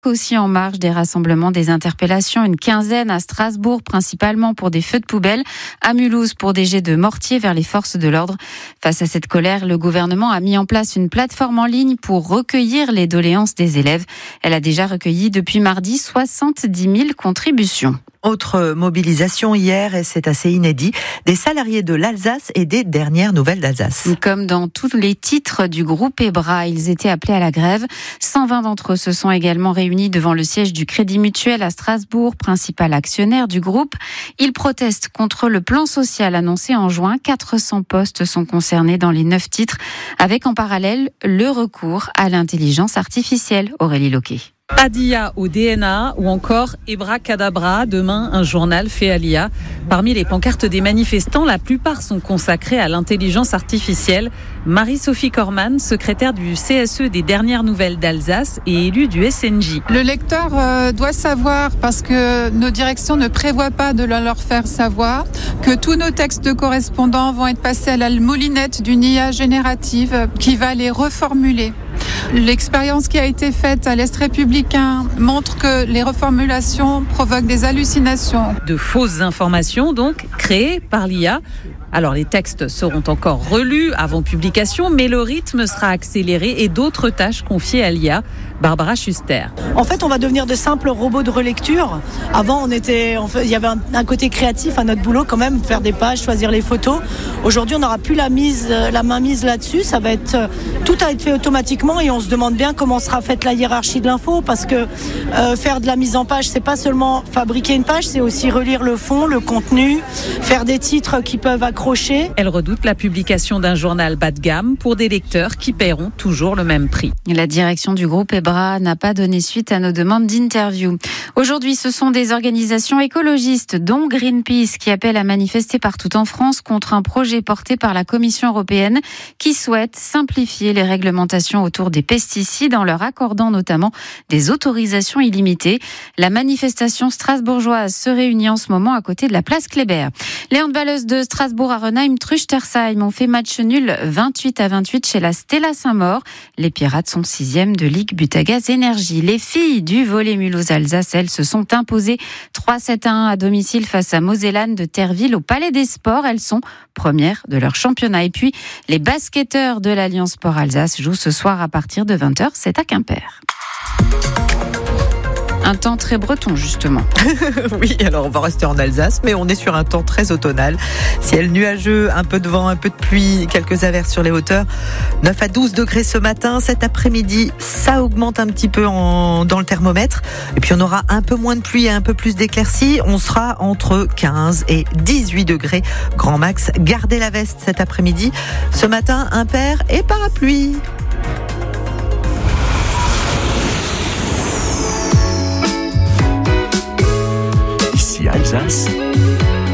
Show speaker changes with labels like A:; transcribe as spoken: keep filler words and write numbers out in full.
A: Aussi en marge des rassemblements, des interpellations, une quinzaine à Strasbourg, principalement pour des feux de poubelle, à Mulhouse pour des jets de mortier vers les forces de l'ordre. Face à cette colère, le gouvernement a mis en place une plateforme en ligne pour recueillir les doléances des élèves. Elle a déjà recueilli depuis mardi soixante-dix mille contributions.
B: Autre mobilisation hier, et c'est assez inédit, des salariés de l'Alsace et des dernières nouvelles d'Alsace.
A: Comme dans tous les titres du groupe EBRA, ils étaient appelés à la grève. cent vingt d'entre eux se sont également réunis devant le siège du Crédit Mutuel à Strasbourg, principal actionnaire du groupe. Ils protestent contre le plan social annoncé en juin. quatre cents postes sont concernés dans les neuf titres, avec en parallèle le recours à l'intelligence artificielle. Aurélie Loquet.
C: Adia au D N A ou encore Ebra Cadabra, demain un journal fait à l'I A. Parmi les pancartes des manifestants, la plupart sont consacrées à l'intelligence artificielle. Marie-Sophie Corman, secrétaire du C S E des dernières nouvelles d'Alsace et élue du S N J.
D: Le lecteur euh, doit savoir, parce que nos directions ne prévoient pas de leur faire savoir, que tous nos textes correspondants vont être passés à la moulinette d'une I A générative qui va les reformuler. L'expérience qui a été faite à l'Est républicain montre que les reformulations provoquent des hallucinations.
C: De fausses informations, donc, créées par l'I A. Alors, les textes seront encore relus avant publication, mais le rythme sera accéléré et d'autres tâches confiées à l'I A. Barbara Schuster.
E: En fait, on va devenir de simples robots de relecture. Avant, on était, en fait, il y avait un, un côté créatif à notre boulot quand même, faire des pages, choisir les photos. Aujourd'hui, on n'aura plus la mise, la main mise là-dessus. Ça va être, tout a été fait automatiquement et on se demande bien comment sera faite la hiérarchie de l'info, parce que euh, faire de la mise en page, c'est pas seulement fabriquer une page, c'est aussi relire le fond, le contenu, faire des titres qui peuvent accrocher.
C: Elle redoute la publication d'un journal bas de gamme pour des lecteurs qui paieront toujours le même prix.
A: La direction du groupe EBRA n'a pas donné suite à nos demandes d'interview. Aujourd'hui, ce sont des organisations écologistes, dont Greenpeace, qui appellent à manifester partout en France contre un projet porté par la Commission européenne qui souhaite simplifier les réglementations autour des pesticides en leur accordant notamment des autorisations illimitées. La manifestation strasbourgeoise se réunit en ce moment à côté de la place Kléber. Les handballeuses de Strasbourg à Renheim-Truchtersheim ont fait match nul vingt-huit à vingt-huit chez la Stella Saint-Maur. Les Pirates sont sixième de Ligue Butagaz Énergie. Les filles du volley Mulhouse-Alsace, elles, se sont imposées trois sept à un à domicile face à Mosellane de Terreville au Palais des Sports. Elles sont premières de leur championnat. Et puis, les basketteurs de l'Alliance Sport Alsace jouent ce soir à partir de vingt heures. C'est à Quimper. Un temps très breton, justement.
B: Oui, alors on va rester en Alsace, mais on est sur un temps très automnal. Ciel nuageux, un peu de vent, un peu de pluie, quelques averses sur les hauteurs. neuf à douze degrés ce matin. Cet après-midi, ça augmente un petit peu en, dans le thermomètre. Et puis on aura un peu moins de pluie et un peu plus d'éclaircies. On sera entre quinze et dix-huit degrés. Grand max. Gardez la veste cet après-midi. Ce matin, impair et parapluie.
F: Alsace,